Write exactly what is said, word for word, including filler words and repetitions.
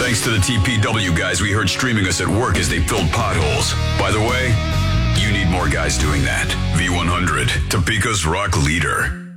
thanks to the T P W guys we heard streaming us at work as they filled potholes. By the way, you need more guys doing that. V one hundred, Topeka's rock leader.